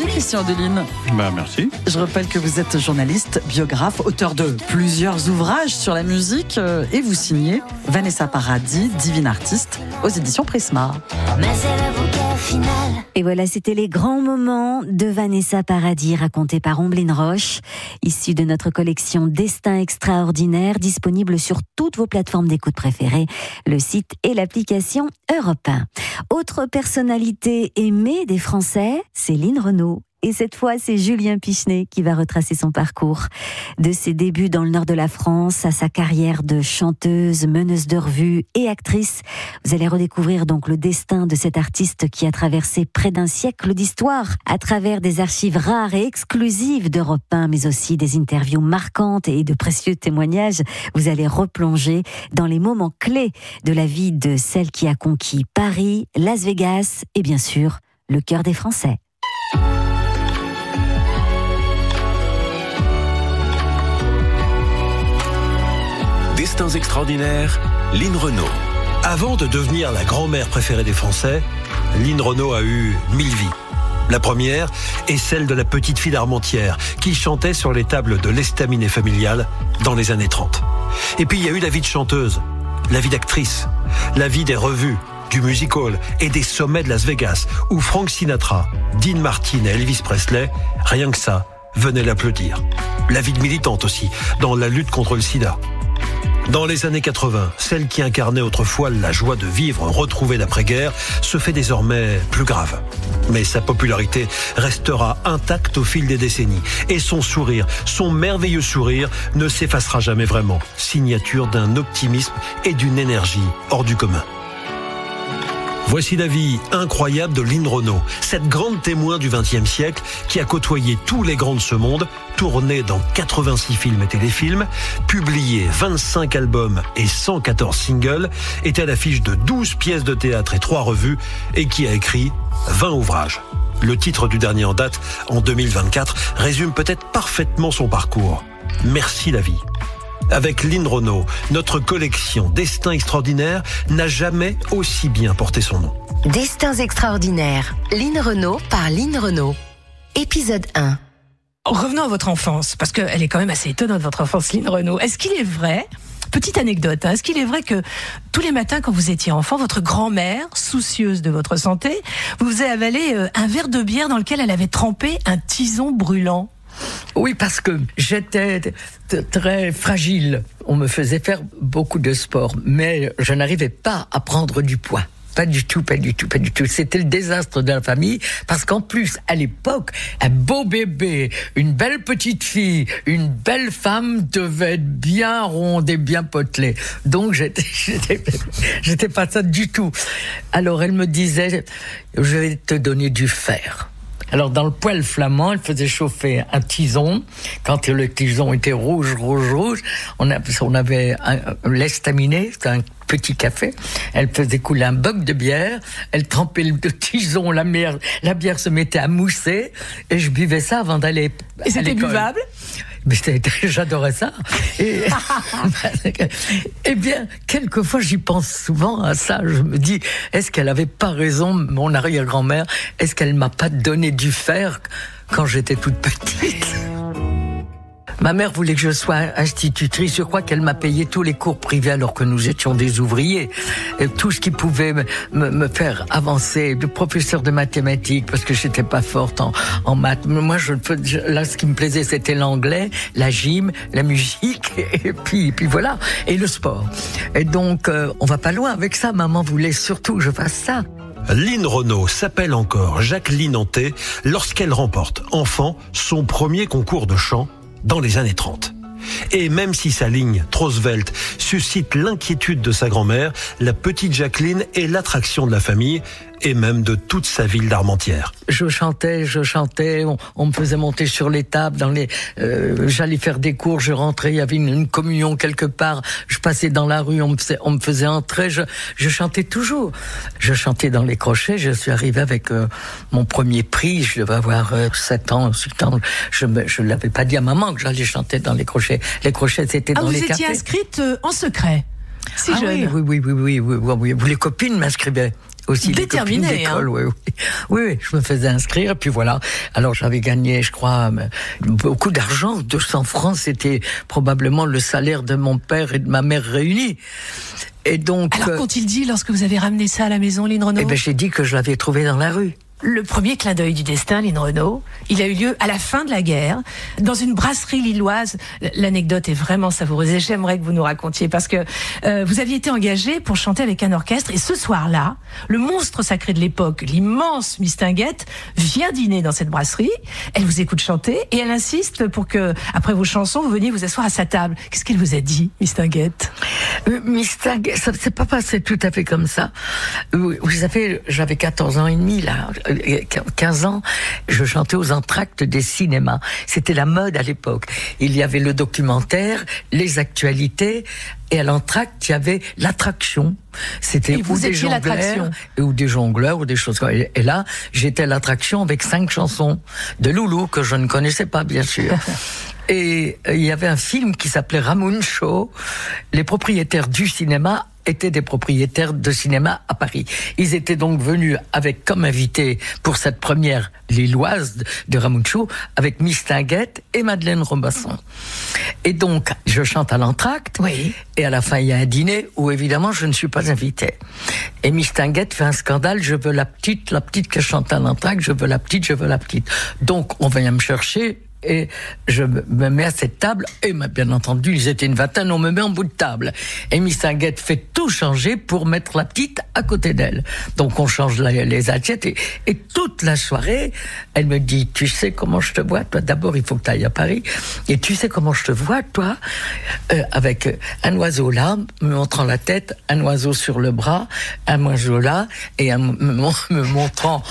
Merci Christian Deline. Merci. Je rappelle que vous êtes journaliste, biographe, auteur de plusieurs ouvrages sur la musique et vous signez Vanessa Paradis, Divine Artiste, aux éditions Prisma. Mais c'est le bouquet final. Et voilà, c'était les grands moments de Vanessa Paradis racontés par Omblin Roche, issus de notre collection Destin extraordinaire, disponible sur toutes vos plateformes d'écoute préférées, le site et l'application Europe 1. Autre personnalité aimée des Français, Céline Renaud. Et cette fois, c'est Julien Pichenet qui va retracer son parcours. De ses débuts dans le nord de la France à sa carrière de chanteuse, meneuse de revue et actrice, vous allez redécouvrir donc le destin de cet artiste qui a traversé près d'un siècle d'histoire à travers des archives rares et exclusives d'Europe 1, mais aussi des interviews marquantes et de précieux témoignages. Vous allez replonger dans les moments clés de la vie de celle qui a conquis Paris, Las Vegas et bien sûr, le cœur des Français. Destins extraordinaires, Line Renaud. Avant de devenir la grand-mère préférée des Français, Line Renaud a eu 1000 vies. La première est celle de la petite fille d'Armentières qui chantait sur les tables de l'estaminet familial dans les années 30. Et puis il y a eu la vie de chanteuse, la vie d'actrice, la vie des revues, du music hall et des sommets de Las Vegas où Frank Sinatra, Dean Martin et Elvis Presley, rien que ça, venaient l'applaudir. La vie de militante aussi, dans la lutte contre le sida. Dans les années 80, celle qui incarnait autrefois la joie de vivre retrouvée d'après-guerre se fait désormais plus grave. Mais sa popularité restera intacte au fil des décennies. Et son sourire, son merveilleux sourire, ne s'effacera jamais vraiment. Signature d'un optimisme et d'une énergie hors du commun. Voici la vie incroyable de Line Renaud, cette grande témoin du XXe siècle qui a côtoyé tous les grands de ce monde, tourné dans 86 films et téléfilms, publié 25 albums et 114 singles, était à l'affiche de 12 pièces de théâtre et 3 revues et qui a écrit 20 ouvrages. Le titre du dernier en date, en 2024, résume peut-être parfaitement son parcours. Merci la vie. Avec Line Renaud, notre collection Destin extraordinaire n'a jamais aussi bien porté son nom. Destins extraordinaires. Line Renaud par Line Renaud. Épisode 1. Revenons à votre enfance, parce qu'elle est quand même assez étonnante, votre enfance, Line Renaud. Est-ce qu'il est vrai, petite anecdote, est-ce qu'il est vrai que tous les matins quand vous étiez enfant, votre grand-mère, soucieuse de votre santé, vous faisait avaler un verre de bière dans lequel elle avait trempé un tison brûlant ? Oui, parce que j'étais très fragile. On me faisait faire beaucoup de sport, mais je n'arrivais pas à prendre du poids. Pas du tout. C'était le désastre de la famille, parce qu'en plus, à l'époque, un beau bébé, une belle petite fille, une belle femme devait être bien ronde et bien potelée. Donc, j'étais pas ça du tout. Alors, elle me disait, je vais te donner du fer. Alors, dans le poêle flamand, elle faisait chauffer un tison. Quand le tison était rouge, on avait l'estaminet, c'était un petit café. Elle faisait couler un boc de bière. Elle trempait le tison, la bière se mettait à mousser. Et je buvais ça avant d'aller à l'école. Et c'était buvable ? Mais j'adorais ça. Et eh bien, quelquefois, j'y pense souvent à ça. Je me dis, est-ce qu'elle avait pas raison, mon arrière-grand-mère? Est-ce qu'elle m'a pas donné du fer quand j'étais toute petite? Ma mère voulait que je sois institutrice. Je crois qu'elle m'a payé tous les cours privés alors que nous étions des ouvriers. Et tout ce qui pouvait me faire avancer. De professeur de mathématiques, parce que j'étais pas forte en maths. Moi, là, ce qui me plaisait, c'était l'anglais, la gym, la musique, et puis voilà. Et le sport. Et donc, on va pas loin avec ça. Maman voulait surtout que je fasse ça. Line Renaud s'appelle encore Jacqueline Anté lorsqu'elle remporte, enfant, son premier concours de chant dans les années 30. Et même si sa ligne, trop svelte, suscite l'inquiétude de sa grand-mère, la petite Jacqueline est l'attraction de la famille et même de toute sa ville d'Armentières. Je chantais, on me faisait monter sur les tables, j'allais faire des cours, je rentrais, il y avait une communion quelque part, je passais dans la rue, on me faisait entrer, je chantais toujours. Je chantais dans les crochets, je suis arrivé avec mon premier prix, je devais avoir 7 ans, je l'avais pas dit à maman que j'allais chanter dans les crochets. Les crochets, c'était dans les cafés. Vous étiez inscrite en secret? Si jeune. Oui. Les copines m'inscrivaient. aussi déterminé, les copines d'école, oui, je me faisais inscrire, puis voilà. Alors j'avais gagné, je crois, beaucoup d'argent, 200 francs, c'était probablement le salaire de mon père et de ma mère réunis. Et donc. Alors qu'ont-ils dit lorsque vous avez ramené ça à la maison, Lynn Renaud ? J'ai dit que je l'avais trouvé dans la rue. Le premier clin d'œil du destin, Lynn Renaud, il a eu lieu à la fin de la guerre, dans une brasserie lilloise. L'anecdote est vraiment savoureuse et j'aimerais que vous nous racontiez parce que vous aviez été engagé pour chanter avec un orchestre et ce soir-là, le monstre sacré de l'époque, l'immense Mistinguett, vient dîner dans cette brasserie. Elle vous écoute chanter et elle insiste pour que, après vos chansons, vous veniez vous asseoir à sa table. Qu'est-ce qu'elle vous a dit, Mistinguett ? Mistinguett, ça s'est pas passé tout à fait comme ça. Vous savez, j'avais 14 ans et demi, là. 15 ans, je chantais aux entractes des cinémas. C'était la mode à l'époque. Il y avait le documentaire, les actualités, et à l'entracte, il y avait l'attraction. C'était ou des jongleurs, ou des choses comme ça. Et là, j'étais à l'attraction avec 5 chansons de Loulou, que je ne connaissais pas, bien sûr. Et il y avait un film qui s'appelait Ramon Show. Les propriétaires du cinéma étaient des propriétaires de cinéma à Paris. Ils étaient donc venus avec comme invités pour cette première lilloise de Ramon Show avec Mistinguett et Madeleine Robasson. Et donc, je chante à l'entracte. Oui. Et à la fin, il y a un dîner où évidemment je ne suis pas invitée. Et Mistinguett fait un scandale. Je veux la petite que chante à l'entracte. Je veux la petite. Donc, on vient me chercher. Et je me mets à cette table, et bien entendu, ils étaient une vingtaine, on me met en bout de table. Et Mistinguett fait tout changer pour mettre la petite à côté d'elle. Donc on change les assiettes, et toute la soirée, elle me dit, tu sais comment je te vois, toi, d'abord il faut que tu ailles à Paris, et tu sais comment je te vois, toi, avec un oiseau là, me montrant la tête, un oiseau sur le bras, un oiseau là, et me montrant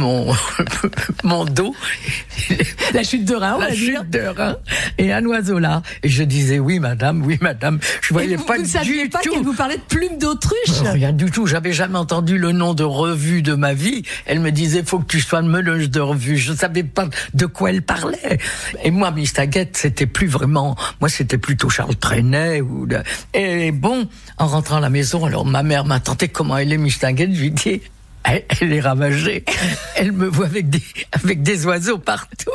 mon dos. La chute de rein. La chute de rein et un oiseau là. Et je disais oui madame. Je voyais pas du tout. Vous ne saviez pas qu'elle vous parlait de plumes d'autruche ? Rien du tout. J'avais jamais entendu le nom de revue de ma vie. Elle me disait faut que tu sois meneuse de revue. Je savais pas de quoi elle parlait. Et moi, Mistinguett, c'était plus vraiment. Moi, c'était plutôt Charles Trenet Et bon, en rentrant à la maison, alors ma mère m'a tenté comment elle est Mistinguett. Je lui dis elle est ravagée. Elle me voit avec des oiseaux partout.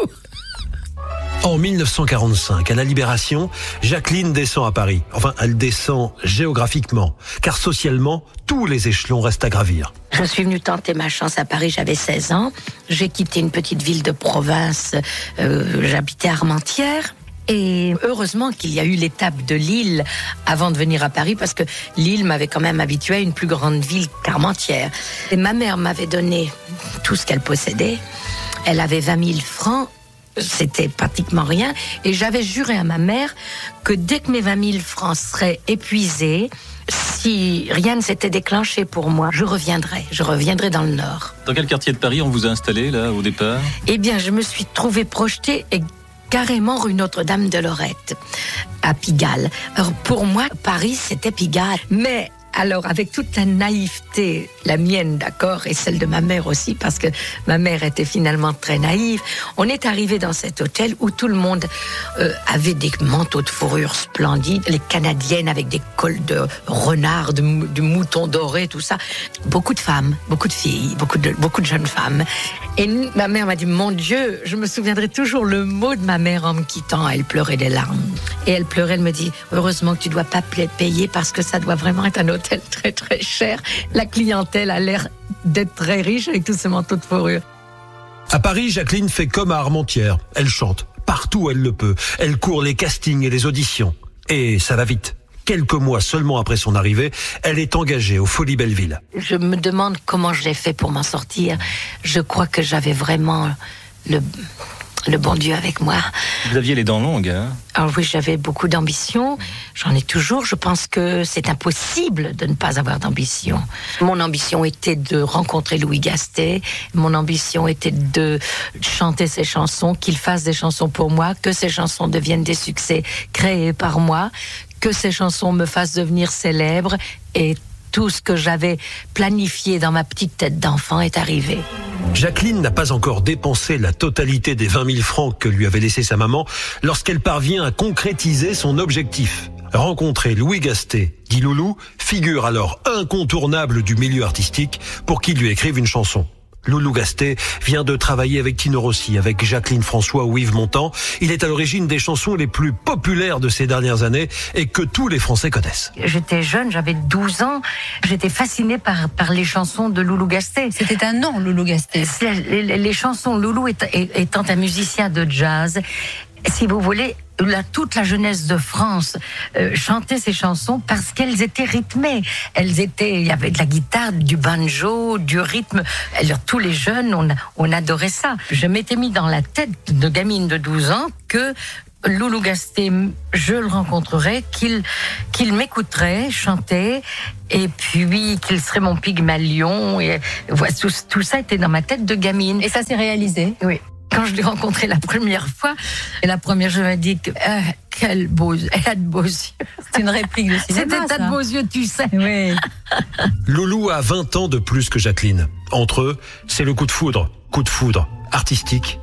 En 1945, à la Libération, Jacqueline descend à Paris. Enfin, elle descend géographiquement, car socialement, tous les échelons restent à gravir. Je suis venue tenter ma chance à Paris, j'avais 16 ans. J'ai quitté une petite ville de province, j'habitais Armentières. Et heureusement qu'il y a eu l'étape de Lille avant de venir à Paris, parce que Lille m'avait quand même habituée à une plus grande ville qu'Armentières. Et ma mère m'avait donné tout ce qu'elle possédait. Elle avait 20 000 francs. C'était pratiquement rien. Et j'avais juré à ma mère que dès que mes 20 000 francs seraient épuisés, si rien ne s'était déclenché pour moi, je reviendrais dans le Nord. Dans quel quartier de Paris on vous a installé, là, au départ ? Eh bien, je me suis trouvée projetée carrément rue Notre-Dame de Lorette, à Pigalle. Alors, pour moi, Paris, c'était Pigalle. Mais alors, avec toute la naïveté, la mienne, d'accord, et celle de ma mère aussi, parce que ma mère était finalement très naïve, on est arrivé dans cet hôtel où tout le monde avait des manteaux de fourrure splendides, les Canadiennes avec des cols de renard, de mouton doré, tout ça. Beaucoup de femmes, beaucoup de filles, beaucoup de jeunes femmes. Et ma mère m'a dit, mon Dieu, je me souviendrai toujours le mot de ma mère en me quittant. Elle pleurait des larmes. Et elle pleurait, elle me dit, heureusement que tu dois pas payer parce que ça doit vraiment être un hôtel très très cher. La clientèle a l'air d'être très riche avec tous ces manteaux de fourrure. À Paris, Jacqueline fait comme à Armentières. Elle chante partout où elle le peut. Elle court les castings et les auditions. Et ça va vite. Quelques mois seulement après son arrivée, elle est engagée aux Folies Belleville. Je me demande comment j'ai fait pour m'en sortir. Je crois que j'avais vraiment le bon Dieu avec moi. Vous aviez les dents longues, hein ? Alors oui, j'avais beaucoup d'ambition. J'en ai toujours. Je pense que c'est impossible de ne pas avoir d'ambition. Mon ambition était de rencontrer Louis Gastet. Mon ambition était de chanter ses chansons, qu'il fasse des chansons pour moi, que ces chansons deviennent des succès créés par moi, que ces chansons me fassent devenir célèbre, et tout ce que j'avais planifié dans ma petite tête d'enfant est arrivé. Jacqueline n'a pas encore dépensé la totalité des 20 000 francs que lui avait laissé sa maman lorsqu'elle parvient à concrétiser son objectif. Rencontrer Louis Gasté, dit Loulou, figure alors incontournable du milieu artistique pour qu'il lui écrive une chanson. Loulou Gasté vient de travailler avec Tino Rossi, avec Jacqueline François ou Yves Montand. Il est à l'origine des chansons les plus populaires de ces dernières années et que tous les Français connaissent. J'étais jeune, j'avais 12 ans. J'étais fascinée par les chansons de Loulou Gasté. C'était un nom, Loulou Gasté. Les chansons, Loulou étant un musicien de jazz, si vous voulez, toute la jeunesse de France chantait ces chansons parce qu'elles étaient rythmées. Il y avait de la guitare, du banjo, du rythme. Alors, tous les jeunes, on adorait ça. Je m'étais mis dans la tête de gamine de 12 ans que Loulou Gasté, je le rencontrerais, qu'il m'écouterait chanter, et puis qu'il serait mon Pygmalion. Et voilà, tout ça était dans ma tête de gamine. Et ça s'est réalisé? Oui. Quand je l'ai rencontré la première fois, je me dis que elle a de beaux yeux. C'est une réplique de cinéma. C'était de beaux yeux, tu sais. Oui. Loulou a 20 ans de plus que Jacqueline. Entre eux, c'est le coup de foudre artistique